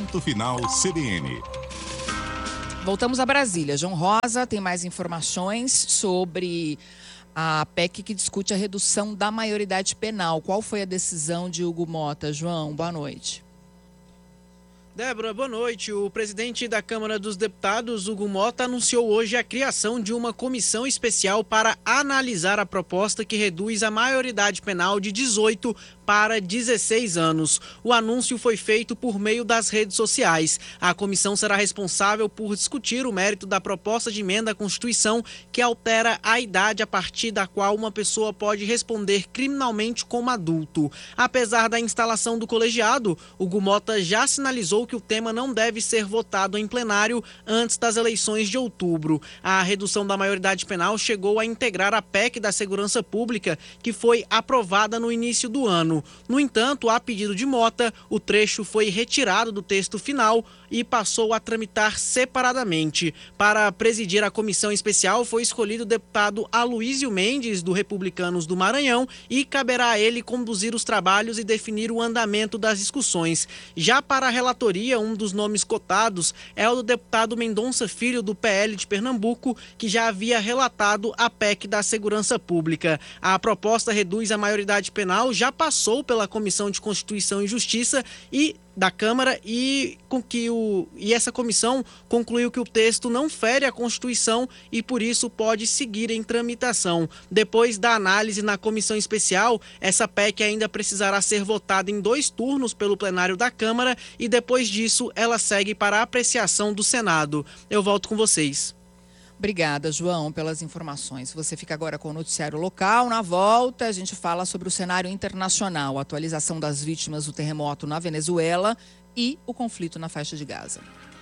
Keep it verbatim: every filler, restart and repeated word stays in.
Ponto Final C B N. Voltamos a Brasília. João Rosa tem mais informações sobre a P E C que discute a redução da maioridade penal. Qual foi a decisão de Hugo Mota? João, boa noite. Débora, boa noite. O presidente da Câmara dos Deputados, Hugo Mota, anunciou hoje a criação de uma comissão especial para analisar a proposta que reduz a maioridade penal de dezoito para dezesseis anos. O anúncio foi feito por meio das redes sociais. A comissão será responsável por discutir o mérito da proposta de emenda à Constituição que altera a idade a partir da qual uma pessoa pode responder criminalmente como adulto. Apesar da instalação do colegiado, Hugo Mota já sinalizou que o tema não deve ser votado em plenário antes das eleições de outubro. A redução da maioridade penal chegou a integrar a P E C da Segurança Pública, que foi aprovada no início do ano. No entanto, a pedido de Mota, o trecho foi retirado do texto final e passou a tramitar separadamente. Para presidir a comissão especial foi escolhido o deputado Aloísio Mendes, do Republicanos do Maranhão, e caberá a ele conduzir os trabalhos e definir o andamento das discussões. Já para a relatoria, um dos nomes cotados é o do deputado Mendonça Filho, do P L de Pernambuco, que já havia relatado a P E C da Segurança Pública. A proposta reduz a maioridade penal, já passou pela Comissão de Constituição e Justiça e da Câmara e, com que o, e essa comissão concluiu que o texto não fere a Constituição e, por isso, pode seguir em tramitação. Depois da análise na comissão especial, essa P E C ainda precisará ser votada em dois turnos pelo plenário da Câmara e, depois disso, ela segue para a apreciação do Senado. Eu volto com vocês. Obrigada, João, pelas informações. Você fica agora com o noticiário local. Na volta, a gente fala sobre o cenário internacional, a atualização das vítimas do terremoto na Venezuela e o conflito na faixa de Gaza.